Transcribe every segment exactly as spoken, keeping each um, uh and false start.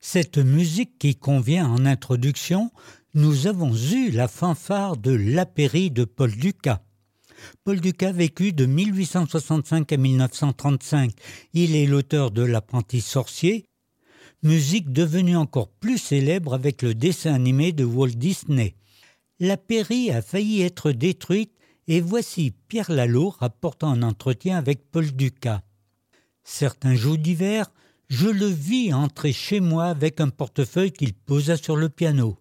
Cette musique qui convient en introduction, nous avons eu la fanfare de l'Apéry de Paul Dukas. Paul Dukas vécut de mille huit cent soixante-cinq à mille neuf cent trente-cinq. Il est l'auteur de L'Apprenti sorcier, musique devenue encore plus célèbre avec le dessin animé de Walt Disney. L'Apéry a failli être détruite et voici Pierre Lalo rapportant un entretien avec Paul Dukas. Certains jours d'hiver, je le vis entrer chez moi avec un portefeuille qu'il posa sur le piano.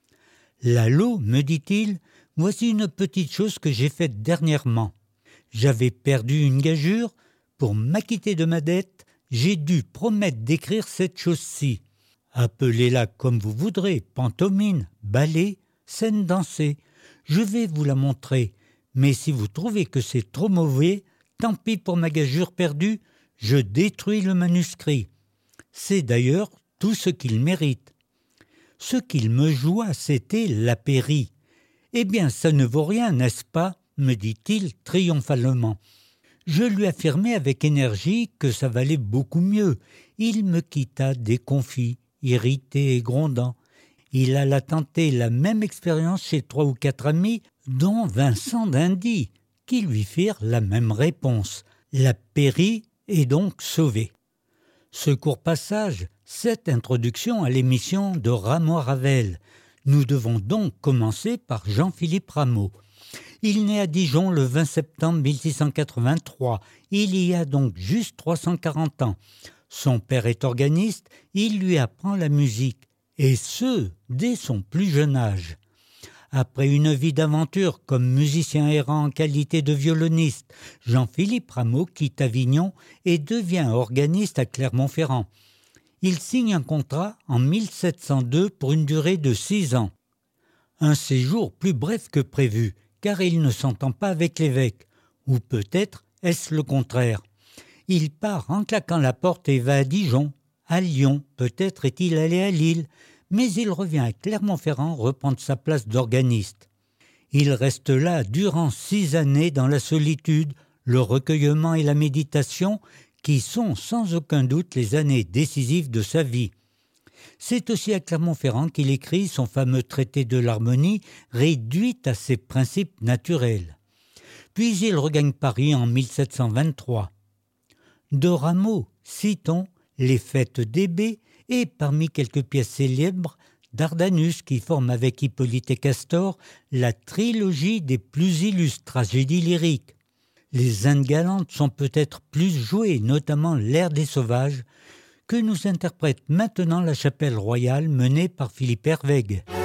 « Lalo, me dit-il, voici une petite chose que j'ai faite dernièrement. J'avais perdu une gageure. Pour m'acquitter de ma dette, j'ai dû promettre d'écrire cette chose-ci. Appelez-la comme vous voudrez, pantomime, ballet, scène dansée. Je vais vous la montrer, mais si vous trouvez que c'est trop mauvais, tant pis pour ma gageure perdue, je détruis le manuscrit. C'est d'ailleurs tout ce qu'il mérite. Ce qu'il me joua, c'était l'Apéry. Eh bien, ça ne vaut rien, n'est-ce pas ? Me dit-il triomphalement. Je lui affirmai avec énergie que ça valait beaucoup mieux. Il me quitta déconfit, irrité et grondant. Il alla tenter la même expérience chez trois ou quatre amis, dont Vincent d'Indy, qui lui firent la même réponse. L'Apéry est donc sauvée. Ce court passage, cette introduction à l'émission de Rameau Ravel. Nous devons donc commencer par Jean-Philippe Rameau. Il naît à Dijon le vingt septembre mille six cent quatre-vingt-trois. Il y a donc juste trois cent quarante ans. Son père est organiste, il lui apprend la musique, et ce, dès son plus jeune âge. Après une vie d'aventure comme musicien errant en qualité de violoniste, Jean-Philippe Rameau quitte Avignon et devient organiste à Clermont-Ferrand. Il signe un contrat en mille sept cent deux pour une durée de six ans. Un séjour plus bref que prévu, car il ne s'entend pas avec l'évêque. Ou peut-être est-ce le contraire. Il part en claquant la porte et va à Dijon, à Lyon, peut-être est-il allé à Lille, mais il revient à Clermont-Ferrand reprendre sa place d'organiste. Il reste là durant six années dans la solitude, le recueillement et la méditation, qui sont sans aucun doute les années décisives de sa vie. C'est aussi à Clermont-Ferrand qu'il écrit son fameux traité de l'harmonie réduit à ses principes naturels. Puis il regagne Paris en mille sept cent vingt-trois. De Rameau, citons les Fêtes d'Hébé et parmi quelques pièces célèbres, Dardanus qui forme avec Hippolyte et Castor la trilogie des plus illustres tragédies lyriques. Les Indes galantes sont peut-être plus jouées, notamment l'Air des sauvages, que nous interprète maintenant la Chapelle royale menée par Philippe Hervègue.